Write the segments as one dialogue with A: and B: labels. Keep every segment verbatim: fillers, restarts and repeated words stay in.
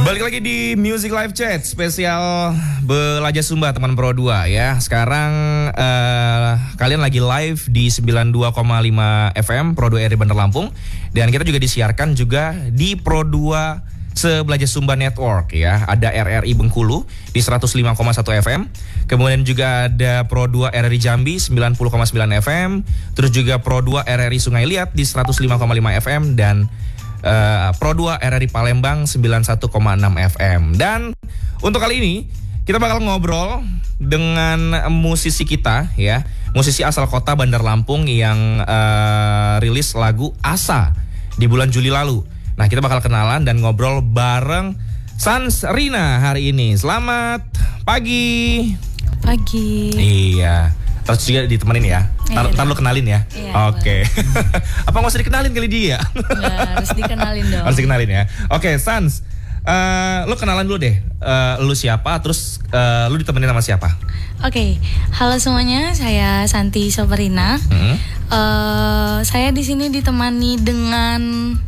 A: Balik lagi di Music Live Chat spesial Belajar Sumba teman Pro dua ya. Sekarang uh, kalian lagi live di sembilan puluh dua koma lima F M Pro dua R I Bandar Lampung. Dan kita juga disiarkan juga di Pro dua Sebelajar Sumba Network ya. Ada R R I Bengkulu di seratus lima koma satu F M. Kemudian juga ada Pro dua R R I Jambi sembilan puluh koma sembilan F M. Terus juga Pro dua R R I Sungai Liat di seratus lima koma lima F M. Dan Uh, Pro dua R R I Palembang sembilan puluh satu koma enam F M. Dan untuk kali ini kita bakal ngobrol dengan musisi kita ya, musisi asal kota Bandar Lampung yang uh, rilis lagu Asa di bulan Juli lalu. Nah, kita bakal kenalan dan ngobrol bareng Sans Rina hari ini. Selamat pagi.
B: Pagi.
A: Iya. Terus juga ditemenin ya. Ntar, ntar lu kenalin ya.
B: Iya,
A: Oke. Apa nggak usah dikenalin kali dia?
B: Nggak, harus dikenalin dong.
A: Harus dikenalin ya. Oke, Sans. Uh, lu kenalan dulu deh. Uh, lu siapa? Terus uh, lu ditemenin sama siapa?
B: Oke, halo semuanya. Saya Santi Soperina. Hmm. Uh, saya di sini ditemani dengan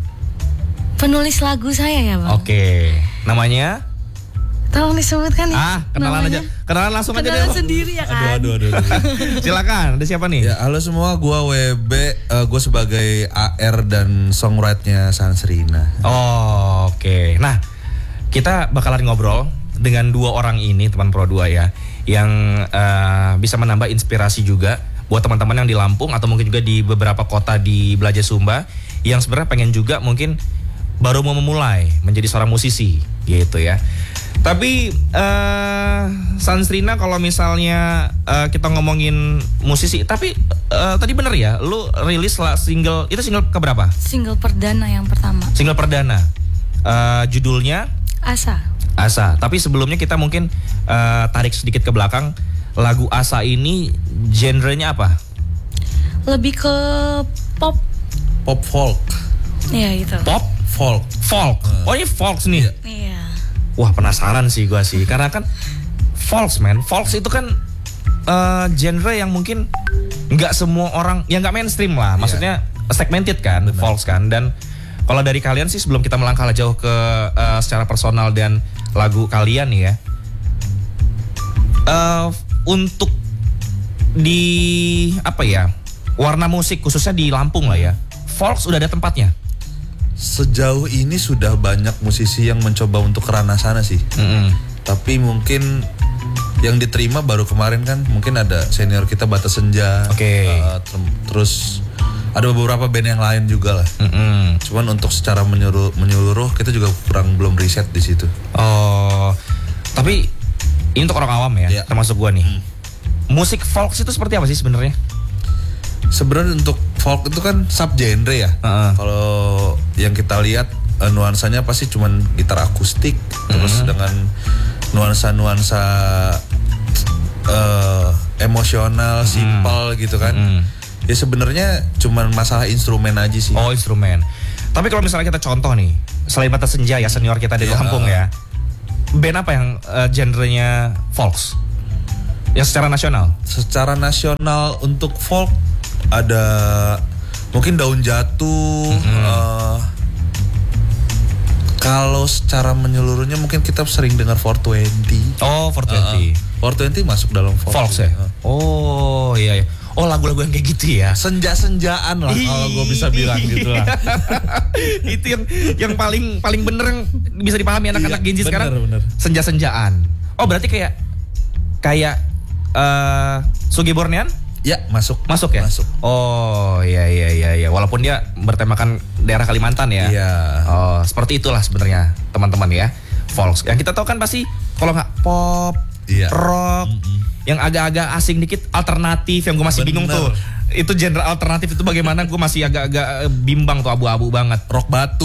B: penulis lagu saya ya, Bang.
A: Oke. Namanya?
B: Tolong disebutkan ya.
A: Ah, kenalan
B: namanya.
A: aja. Kenalan langsung
B: kenalan
A: aja deh.
B: sendiri ya kan.
C: Aduh, aduh, aduh. aduh.
A: Silakan. Ada siapa nih?
C: Ya, halo semua. Gua W B. Uh, gue sebagai A R dan songwriter-nya Sans Rina.
A: Oh, oke. Okay. Nah, kita bakalan ngobrol dengan dua orang ini, teman Pro dua ya, yang uh, bisa menambah inspirasi juga buat teman-teman yang di Lampung atau mungkin juga di beberapa kota di Belajar Sumba yang sebenarnya pengen juga mungkin baru mau memulai menjadi seorang musisi gitu ya. Tapi uh, Sans Rina kalau misalnya uh, kita ngomongin musisi, tapi uh, tadi bener ya, lu rilis lah single, itu single keberapa?
B: Single perdana yang pertama.
A: Single perdana, uh, judulnya?
B: Asa.
A: Asa. Tapi sebelumnya kita mungkin uh, tarik sedikit ke belakang, lagu Asa ini genrenya apa?
B: Lebih ke pop.
C: Pop folk.
B: Iya gitu.
A: Pop?
C: Folk.
A: Folk. Uh. Oh ini folk nih?
B: Iya.
A: Wah penasaran sih gue sih, karena kan folks man, folks itu kan uh, genre yang mungkin nggak semua orang, yang nggak mainstream lah, maksudnya yeah. segmented kan, benar. Folks kan. Dan kalau dari kalian sih sebelum kita melangkah jauh ke uh, secara personal dan lagu kalian nih ya, uh, untuk di apa ya, warna musik khususnya di Lampung lah ya, folks udah ada tempatnya.
C: Sejauh ini sudah banyak musisi yang mencoba untuk ke ranah sana sih. Mm-hmm. Tapi mungkin yang diterima baru kemarin kan, mungkin ada senior kita Batas Senja.
A: Oke. Okay.
C: Uh, ter- terus ada beberapa band yang lain juga lah. Mm-hmm. Cuman untuk secara menyeluruh, menyeluruh kita juga kurang belum riset di situ.
A: Oh, tapi ini untuk orang awam ya, yeah. termasuk gua nih. Mm. Musik folk itu seperti apa sih sebenarnya?
C: Sebenarnya untuk folk itu kan sub genre ya. Uh-huh. Kalau yang kita lihat uh, nuansanya pasti cuman gitar akustik, uh-huh. terus dengan nuansa-nuansa uh, emosional, uh-huh. simpel gitu kan. Uh-huh. Ya sebenarnya cuman masalah instrumen aja sih.
A: Oh instrumen. Tapi kalau misalnya kita contoh nih, selain Batas Senja ya senior kita di yeah. Lampung ya, band apa yang uh, genrenya folks? Yang secara nasional?
C: Secara nasional untuk folk ada mungkin Daun Jatuh. Mm-hmm. uh, Kalau secara menyeluruhnya mungkin kita sering dengar four twenty.
A: Oh four twenty.
C: uh, four twenty masuk dalam folk,
A: folk ya? Uh. Oh iya iya. Oh lagu-lagu yang kayak gitu ya.
C: Senja-senjaan lah kalau gue bisa bilang gitu lah.
A: Itu yang yang paling paling bener yang bisa dipahami anak-anak
C: iya,
A: Gen Z sekarang.
C: Bener.
A: Senja-senjaan. Oh berarti kayak kayak uh, Sugi Bornean?
C: Ya masuk.
A: Masuk ya?
C: Masuk.
A: Oh iya iya iya iya. Walaupun dia bertemakan daerah Kalimantan ya.
C: Iya.
A: Oh seperti itulah sebenarnya teman-teman ya. Folks. Yang kita tahu kan pasti kalau nggak pop, iya. rock, mm-hmm. yang agak-agak asing dikit alternatif yang gue masih Bener. bingung tuh. Itu genre alternatif itu bagaimana, gue masih agak-agak bimbang tuh, abu-abu banget.
C: Rock batu.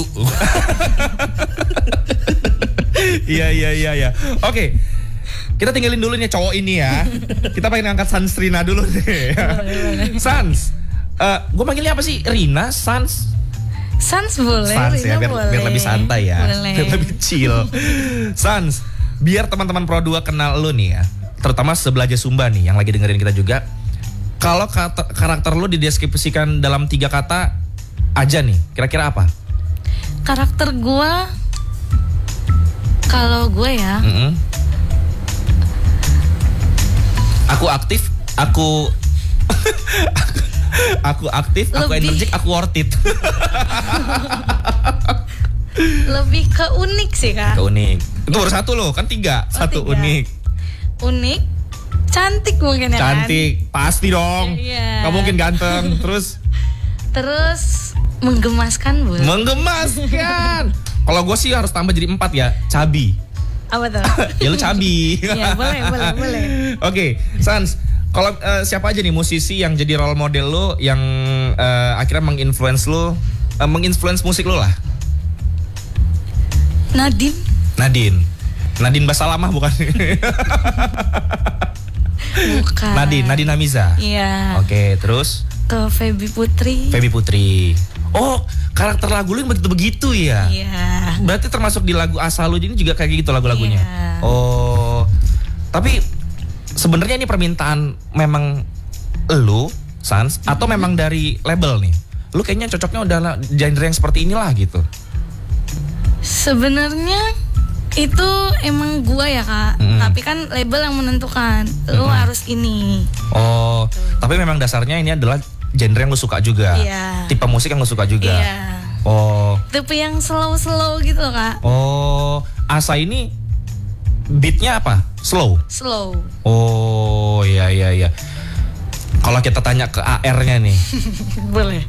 A: Iya iya iya iya. Oke. Kita tinggalin dulu nih cowok ini ya. Kita pengen ngangkat Sans Rina dulu deh. Sans, uh, gue manggilnya apa sih? Rina, Sans?
B: Sans boleh,
A: Sans
B: Rina
A: ya, biar,
B: boleh.
A: biar lebih santai ya.
B: Boleh.
A: Biar lebih chill. Sans, biar teman-teman Pro dua kenal lu nih ya. Terutama Sebelajar Sumba nih yang lagi dengerin kita juga. Kalau kata, karakter lu dideskripsikan dalam tiga kata aja nih, kira-kira apa?
B: Karakter gue Kalau gue ya,
A: Mm-mm. Aku aktif, aku aku aktif, aku
B: Lebih-
A: energik, aku worth it.
B: lebih ke unik sih kak.
A: Unik. Itu baru satu loh, kan tiga.
B: Oh,
A: Satu
B: tiga.
A: unik.
B: Unik, cantik mungkin ya kan.
A: Cantik, pasti dong.
B: Iya.
A: Gak mungkin ganteng. Terus
B: Terus menggemaskan bu.
A: menggemaskan. Kalau gue sih harus tambah jadi empat ya, cabi.
B: Apa tuh?
A: Ya lu cabi.
B: Iya boleh boleh boleh.
A: Oke, Sans. Kalau eh, siapa aja nih musisi yang jadi role model lo, yang eh, akhirnya menginfluence lo, eh, menginfluence musik lo lah?
B: Nadine.
A: Nadine. Nadine Basalamah bukan?
B: Bukan.
A: Nadine, Nadine Amiza.
B: Iya.
A: Oke, terus
B: Ke Feby Putri.
A: Feby Putri. Oh, karakter lagu lu yang begitu-begitu ya?
B: Iya.
A: Berarti termasuk di lagu asal lu ini juga kayak gitu lagu-lagunya?
B: Iya.
A: Oh, tapi sebenarnya ini permintaan memang lu, Sans, atau memang dari label nih? Lu kayaknya cocoknya udah genre yang seperti inilah gitu.
B: Sebenarnya itu emang gua ya kak,
A: Mm.
B: tapi kan label yang menentukan lu
A: Mm.
B: harus ini.
A: Oh, tapi memang dasarnya ini adalah genre yang lu suka juga.
B: Iya.
A: Tipe musik yang lu suka juga.
B: Iya.
A: Oh.
B: Tipe yang slow-slow gitu loh, kak.
A: Oh, Asa ini beatnya apa? Slow.
B: Slow.
A: Oh, iya iya iya. Kalau kita tanya ke A R-nya nih,
B: Boleh.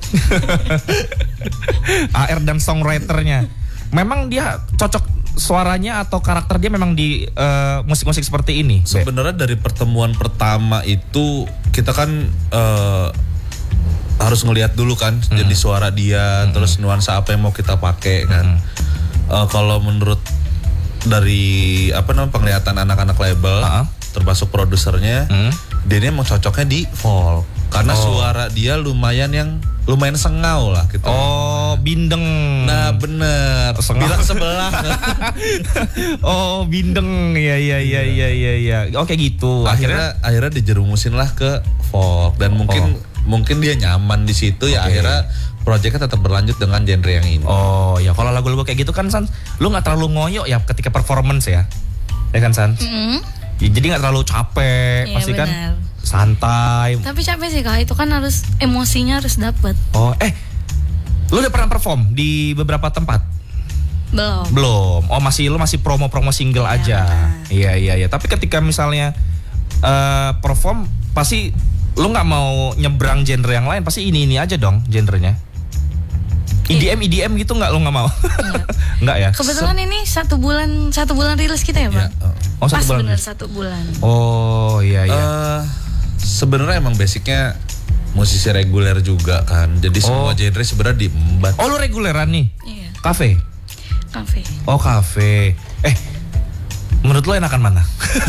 A: A R dan songwriter-nya, memang dia cocok suaranya atau karakter dia memang di eh, musik-musik seperti ini? Be?
C: Sebenarnya dari pertemuan pertama itu kita kan eh, harus ngelihat dulu kan
A: Mm-hmm.
C: jadi suara dia, mm-hmm. terus nuansa apa yang mau kita pakai kan. Mm-hmm. Eh, kalau menurut dari apa namanya penglihatan anak-anak label,
A: Uh-huh.
C: termasuk produsernya,
A: Mm.
C: dia ini emang cocoknya di folk karena
A: Oh.
C: suara dia lumayan yang lumayan sengau lah gitu.
A: Oh, bindeng.
C: Nah bener,
A: Sengau.
C: bilang sebelah.
A: Oh, bindeng. Ya ya ya ya ya ya. Oke gitu.
C: akhirnya akhirnya dijerumusin lah ke folk dan mungkin mungkin dia nyaman di situ ya
A: Oke.
C: akhirnya proyeknya tetap berlanjut dengan genre yang ini.
A: Oh ya, kalau lagu-lagu kayak gitu kan San, lu nggak terlalu ngoyo ya ketika performance ya, ya kan San?
B: Mm.
A: Ya, jadi nggak terlalu capek,
B: Iya,
A: pasti kan
B: benar.
A: santai.
B: Tapi capek sih kak, itu kan harus emosinya harus dapet.
A: Oh eh, lu udah pernah perform di beberapa tempat?
B: Belum.
A: Belum. Oh masih lu masih promo-promo single
B: Iya.
A: aja. Iya iya iya. Tapi ketika misalnya eh, perform, pasti lu nggak mau nyebrang genre yang lain, pasti ini ini aja dong genrenya. E D M E D M gitu nggak, lu nggak mau? Nggak ya?
B: Kebetulan ini satu bulan satu bulan rilis kita ya bang.
C: Ya, uh,
A: Oh satu
B: Pas
A: bulan.
B: bener satu bulan.
A: Oh iya iya.
C: eh, sebenarnya emang basicnya musisi reguler juga kan. Jadi
A: Oh.
C: semua genre sebenarnya diembat.
A: Oh lu reguleran nih?
B: Iya.
A: Kafe?
B: Kafe.
A: Oh kafe. Eh, menurut lo enakan mana?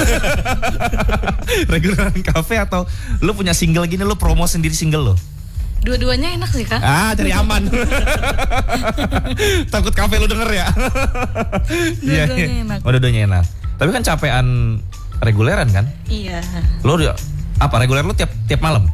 A: Reguleran kafe atau lu punya single gini, lu promo sendiri single lo?
B: Dua-duanya enak sih kak.
A: Ah, cari aman. Takut kafe lu denger ya. Iya,
B: Dua-duanya
A: iya.
B: enak.
A: Oh, dua-duanya enak. Tapi kan capean reguleran kan?
B: Iya.
A: Lo udah apa reguler lu tiap tiap malam?